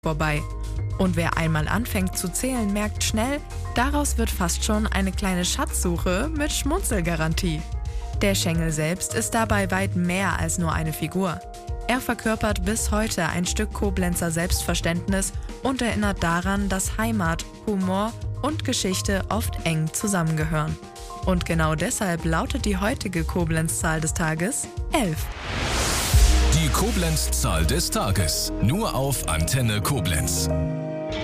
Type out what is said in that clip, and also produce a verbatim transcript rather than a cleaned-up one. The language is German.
vorbei. Und wer einmal anfängt zu zählen, merkt schnell, daraus wird fast schon eine kleine Schatzsuche mit Schmunzelgarantie. Der Schengel selbst ist dabei weit mehr als nur eine Figur. Er verkörpert bis heute ein Stück Koblenzer Selbstverständnis und erinnert daran, dass Heimat, Humor und Geschichte oft eng zusammengehören. Und genau deshalb lautet die heutige Koblenz-Zahl des Tages elf. Die Koblenz-Zahl des Tages. Nur auf Antenne Koblenz.